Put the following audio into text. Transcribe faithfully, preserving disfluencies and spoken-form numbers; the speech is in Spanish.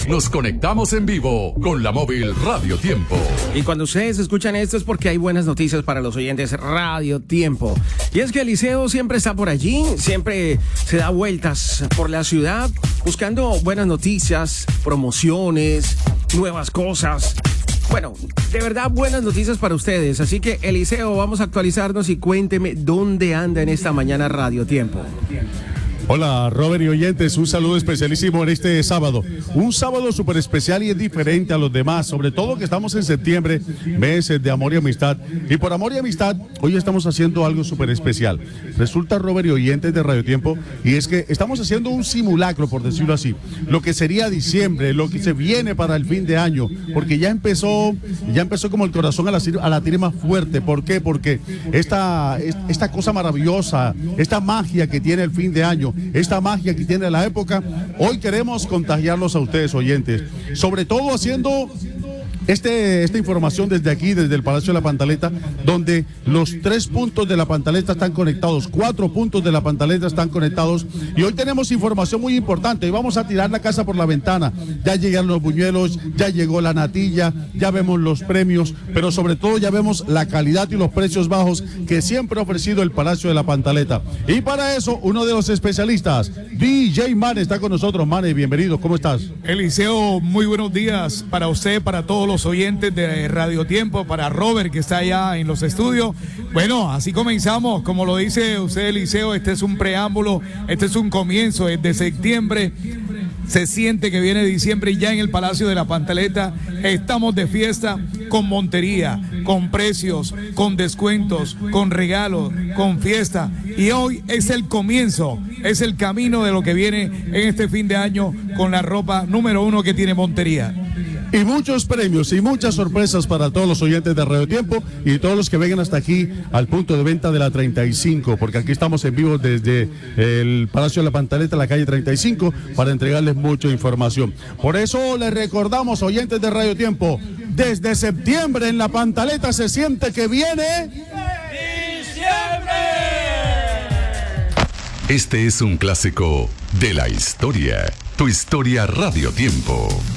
Nos conectamos en vivo con la móvil Radio Tiempo. Y cuando ustedes escuchan esto es porque hay buenas noticias para los oyentes Radio Tiempo. Y es que Eliseo siempre está por allí, siempre se da vueltas por la ciudad buscando buenas noticias, promociones, nuevas cosas. Bueno, de verdad buenas noticias para ustedes. Así que Eliseo, vamos a actualizarnos y cuénteme dónde anda en esta mañana Radio Tiempo. Hola Robert y oyentes, un saludo especialísimo en este sábado, un sábado súper especial y es diferente a los demás, sobre todo que estamos en septiembre, meses de amor y amistad, y por amor y amistad hoy estamos haciendo algo súper especial. Resulta, Robert y oyentes de Radio Tiempo, y es que estamos haciendo un simulacro, por decirlo así, lo que sería diciembre, lo que se viene para el fin de año, porque ya empezó, ya empezó como el corazón a latir, a latir más fuerte. ¿Por qué? Porque esta, esta cosa maravillosa, esta magia que tiene el fin de año, esta magia que tiene la época, hoy queremos contagiarlos a ustedes, oyentes, sobre todo haciendo Este, esta información desde aquí, desde el Palacio de la Pantaleta, donde los tres puntos de la Pantaleta están conectados, cuatro puntos de la Pantaleta están conectados, y hoy tenemos información muy importante. Hoy vamos a tirar la casa por la ventana. Ya llegaron los buñuelos, ya llegó la natilla, ya vemos los premios, pero sobre todo ya vemos la calidad y los precios bajos que siempre ha ofrecido el Palacio de la Pantaleta. Y para eso, uno de los especialistas, D J Mane, está con nosotros. Mane, bienvenido, ¿cómo estás? Eliseo, muy buenos días para usted, para todos los oyentes de Radio Tiempo, para Robert que está allá en los estudios. Bueno, así comenzamos, como lo dice usted, Eliseo, este es un preámbulo, este es un comienzo desde septiembre. Se siente que viene diciembre y ya en el Palacio de la Pantaleta estamos de fiesta con montería, con precios, con descuentos, con regalos, con fiesta. Y hoy es el comienzo, es el camino de lo que viene en este fin de año con la ropa número uno que tiene Montería. Y muchos premios y muchas sorpresas para todos los oyentes de Radio Tiempo y todos los que vengan hasta aquí al punto de venta de la treinta y cinco, porque aquí estamos en vivo desde el Palacio de la Pantaleta, la calle treinta y cinco, para entregarles mucha información. Por eso les recordamos, oyentes de Radio Tiempo, desde septiembre en la Pantaleta se siente que viene ¡diciembre! Este es un clásico de la historia, Tu Historia Radio Tiempo.